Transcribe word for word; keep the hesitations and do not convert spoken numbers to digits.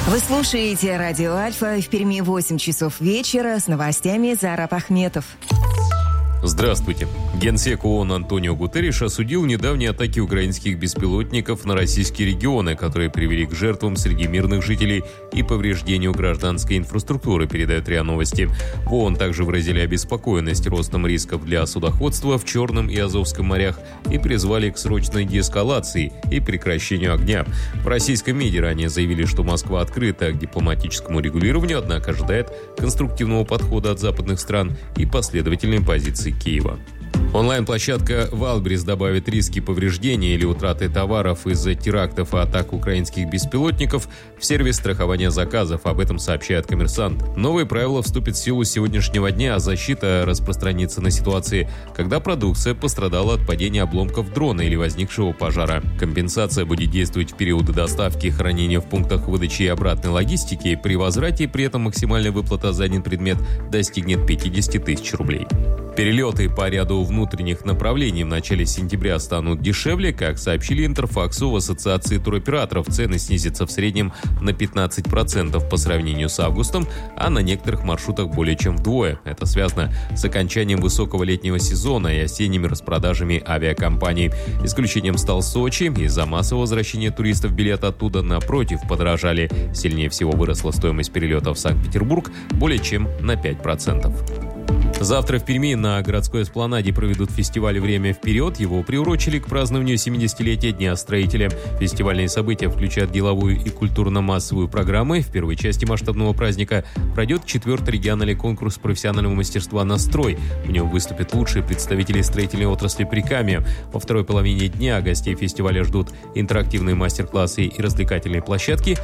Вы слушаете радио Альфа. В Перми восемь часов вечера. С новостями Зараб Ахметов. Здравствуйте. Генсек ООН Антонио Гутерриш осудил недавние атаки украинских беспилотников на российские регионы, которые привели к жертвам среди мирных жителей и повреждению гражданской инфраструктуры, передает РИА Новости. В ООН также выразили обеспокоенность ростом рисков для судоходства в Черном и Азовском морях и призвали к срочной деэскалации и прекращению огня. В российском МИДе ранее заявили, что Москва открыта к дипломатическому регулированию, однако ожидает конструктивного подхода от западных стран и последовательной позиции Киева. Онлайн-площадка Валбрис добавит риски повреждения или утраты товаров из-за терактов и атак украинских беспилотников в сервис страхования заказов. Об этом сообщает «Коммерсант». Новые правила вступят в силу с сегодняшнего дня, а защита распространится на ситуации, когда продукция пострадала от падения обломков дрона или возникшего пожара. Компенсация будет действовать в периоды доставки и хранения в пунктах выдачи и обратной логистики. При возврате при этом максимальная выплата за один предмет достигнет пятьдесят тысяч рублей. Перелеты по ряду внутренних направлений в начале сентября станут дешевле. Как сообщили Интерфаксу в Ассоциации туроператоров, цены снизятся в среднем на пятнадцать процентов по сравнению с августом, а на некоторых маршрутах более чем вдвое. Это связано с окончанием высокого летнего сезона и осенними распродажами авиакомпаний. Исключением стал Сочи. Из-за массового возвращения туристов билеты оттуда, напротив, подорожали. Сильнее всего выросла стоимость перелета в Санкт-Петербург более чем на пять процентов. Завтра в Перми на городской эспланаде проведут фестиваль «Время вперед». Его приурочили к празднованию семидесятилетия Дня строителя. Фестивальные события включают деловую и культурно-массовую программы. В первой части масштабного праздника пройдет четвертый региональный конкурс профессионального мастерства на строй. В нем выступят лучшие представители строительной отрасли Прикамья. Во второй половине дня гостей фестиваля ждут интерактивные мастер-классы и развлекательные площадки.